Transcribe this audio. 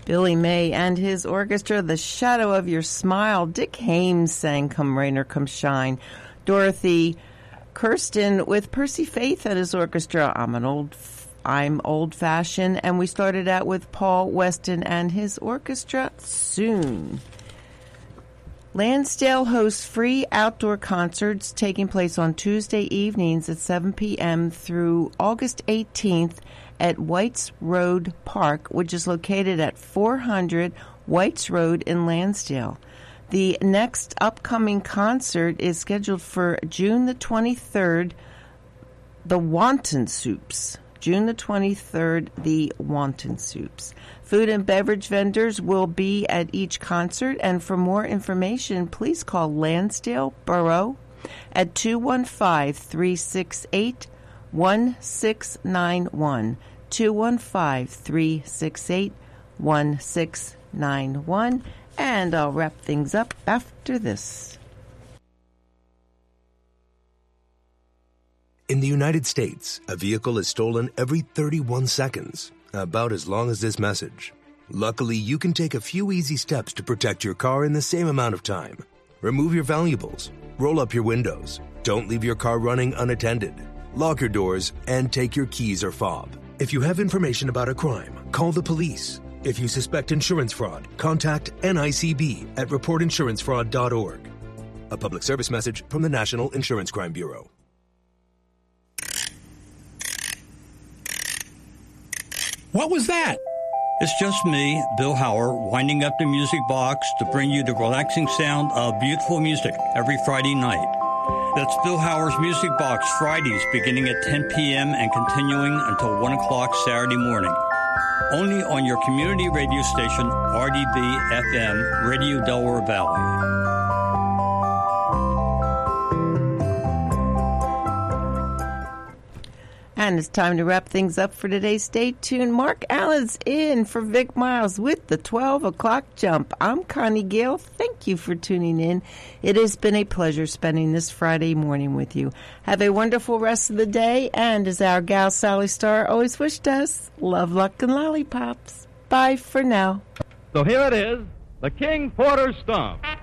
Billy May and his orchestra, The Shadow of Your Smile. Dick Hames sang Come Rain or Come Shine. Dorothy Kirsten with Percy Faith and his orchestra, I'm Old-Fashioned. And we started out with Paul Weston and his orchestra, Soon. Lansdale hosts free outdoor concerts taking place on Tuesday evenings at 7 p.m. through August 18th at Whites Road Park, which is located at 400 Whites Road in Lansdale. The next upcoming concert is scheduled for June the 23rd, the Wonton Soups. June the 23rd, the Wonton Soups. Food and beverage vendors will be at each concert, and for more information, please call Lansdale Borough at 215-368-1691. 215-368-1691. And I'll wrap things up after this. In the United States, a vehicle is stolen every 31 seconds, about as long as this message. Luckily, you can take a few easy steps to protect your car in the same amount of time. Remove your valuables, roll up your windows, don't leave your car running unattended, lock your doors, and take your keys or fob. If you have information about a crime, call the police. If you suspect insurance fraud, contact NICB at reportinsurancefraud.org. A public service message from the National Insurance Crime Bureau. What was that? It's just me, Bill Howard, winding up the music box to bring you the relaxing sound of beautiful music every Friday night. That's Bill Howard's Music Box, Fridays, beginning at 10 p.m. and continuing until 1 o'clock Saturday morning. Only on your community radio station, RDB-FM, Radio Delaware Valley. And it's time to wrap things up for today. Stay tuned. Mark Allen's in for Vic Miles with the 12 o'clock jump. I'm Connie Gale. Thank you for tuning in. It has been a pleasure spending this Friday morning with you. Have a wonderful rest of the day. And as our gal Sally Starr always wished us, love, luck, and lollipops. Bye for now. So here it is, the King Porter Stomp.